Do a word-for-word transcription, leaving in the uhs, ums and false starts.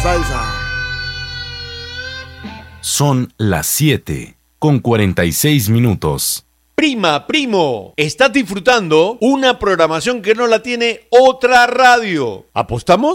salsa. Son las siete con cuarenta y seis minutos. Prima, primo, estás disfrutando una programación que no la tiene otra radio. ¿Apostamos?